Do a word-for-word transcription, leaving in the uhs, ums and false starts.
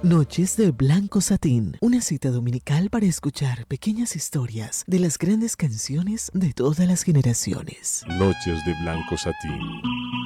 Noches de Blanco Satín, una cita dominical para escuchar pequeñas historias de las grandes canciones de todas las generaciones. Noches de Blanco Satín.